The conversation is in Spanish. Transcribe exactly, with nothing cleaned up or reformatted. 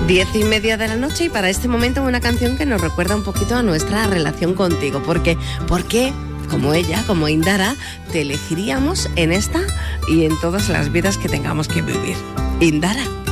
Diez y media de la noche y para este momento una canción que nos recuerda un poquito a nuestra relación contigo. Porque, porque como ella, como Indara, te elegiríamos en esta y en todas las vidas que tengamos que vivir. Indara.